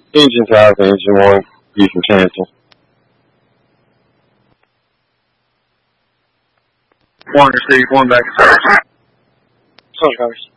Engine ties and engine one, you can cancel. One received, one back to service. Close, guys.